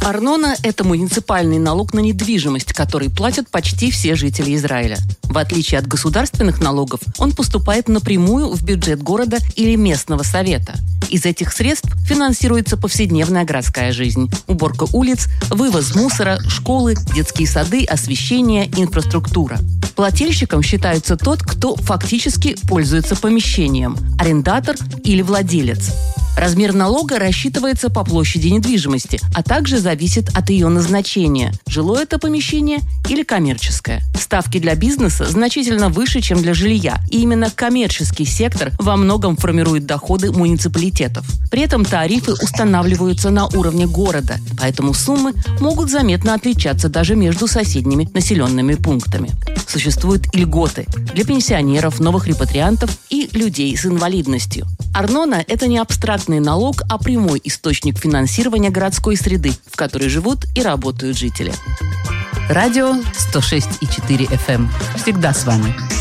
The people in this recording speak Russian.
Арнона – это муниципальный налог на недвижимость, который платят почти все жители Израиля. В отличие от государственных налогов, он поступает напрямую в бюджет города или местного совета. Из этих средств финансируется повседневная городская жизнь. Уборка улиц, вывоз мусора, школы, детские сады, освещение, инфраструктура. Плательщиком считается тот, кто фактически пользуется помещением – арендатор или владелец. Размер налога рассчитывается по площади недвижимости, а также зависит от ее назначения – жилое это помещение или коммерческое. Ставки для бизнеса значительно выше, чем для жилья, и именно коммерческий сектор во многом формирует доходы муниципалитетов. При этом тарифы устанавливаются на уровне города, поэтому суммы могут заметно отличаться даже между соседними населенными пунктами. Существуют и льготы для пенсионеров, новых репатриантов и людей с инвалидностью. Арнона – это не абстрактный налог, а прямой источник финансирования городской среды, в которой живут и работают жители. Радио 106,4 FM. Всегда с вами.